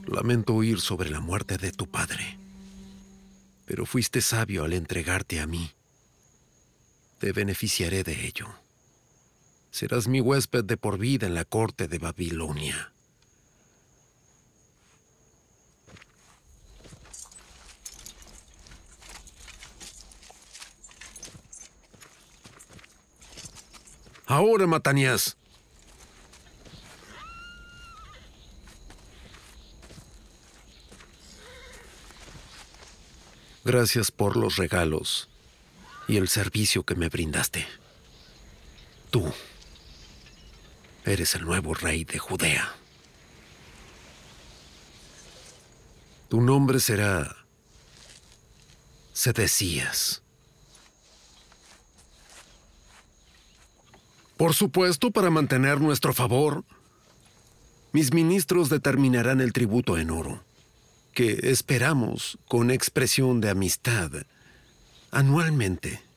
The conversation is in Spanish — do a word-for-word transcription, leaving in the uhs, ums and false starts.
Lamento oír sobre la muerte de tu padre, pero fuiste sabio al entregarte a mí. Te beneficiaré de ello. Serás mi huésped de por vida en la corte de Babilonia. Ahora, Matanías. Gracias por los regalos y el servicio que me brindaste. Tú eres el nuevo rey de Judea. Tu nombre será Sedecías. Por supuesto, para mantener nuestro favor, mis ministros determinarán el tributo en oro, que esperamos con expresión de amistad anualmente.